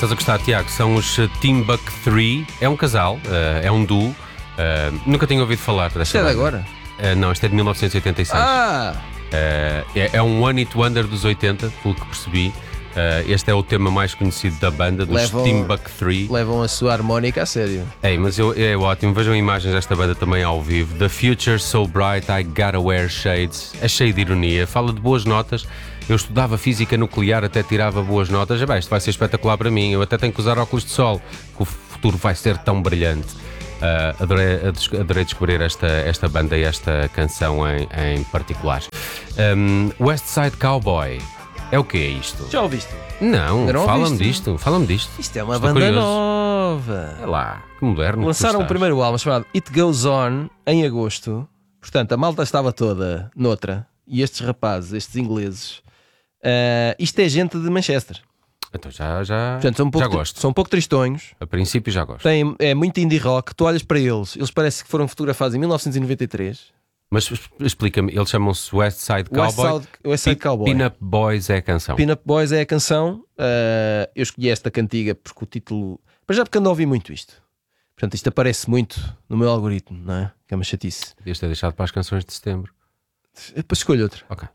estás a gostar, Tiago, são os Timbuk 3. É um casal, é um duo. Nunca tinha ouvido falar desta Isto é de banda. agora? Não, isto é de 1986. É um One Hit Wonder dos 80, pelo que percebi. Este é o tema mais conhecido da banda, dos Timbuk 3. Levam a sua harmónica a sério. Mas é ótimo, vejam imagens desta banda também ao vivo. The future so bright, I gotta wear shades. É cheio de ironia, fala de boas notas. Eu estudava física nuclear, até tirava boas notas. Isto vai ser espetacular para mim. Eu até tenho que usar óculos de sol, que o futuro vai ser tão brilhante. Adorei descobrir esta banda e esta canção em particular. West Side Cowboy. É o que é isto? Já ouviste? Não, fala-me disto. Isto é uma Estou banda curioso. nova. É lá, que moderno. Lançaram que o primeiro álbum chamado It Goes On em agosto. Portanto, a malta estava toda noutra. E estes rapazes, estes ingleses, isto é gente de Manchester. Então já Portanto, gosto. são um pouco tristonhos. A princípio já gosto. É muito indie rock. Tu olhas para eles parece que foram fotografados em 1993. Mas explica-me, eles chamam-se West Side Cowboy. West Side Cowboy. Pin-Up Boys é a canção. Pin-Up Boys é a canção. Eu escolhi esta cantiga porque o título... Mas já porque ando a ouvir muito isto. Portanto, isto aparece muito no meu algoritmo, não é? Que é uma chatice. Devias ter deixado para as canções de setembro. Depois escolho outra. Ok.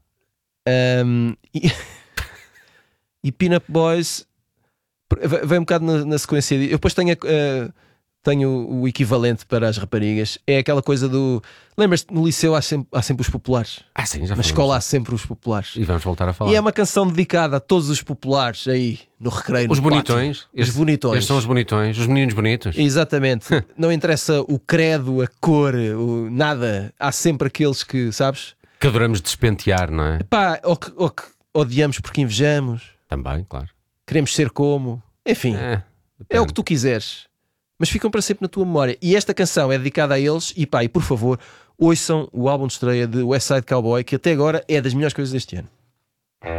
E Pin-Up Boys vem um bocado na sequência. Eu depois tenho o equivalente para as raparigas. É aquela coisa do... Lembras-te, no liceu há sempre os populares. Sim, já Na escola há sempre os populares. E vamos voltar a falar. E é uma canção dedicada a todos os populares aí no recreio. Os no pátio. bonitões. Os bonitões. Estes são os bonitões. Os meninos bonitos. Exatamente. Não interessa o credo, a cor, nada. Há sempre aqueles que, sabes? Que adoramos despentear, não é? Ou que odiamos porque invejamos. Também, claro. Queremos ser como. Enfim, é o que tu quiseres. Mas ficam para sempre na tua memória. E esta canção é dedicada a eles. E por favor, ouçam o álbum de estreia de West Side Cowboy, que até agora é das melhores coisas deste ano.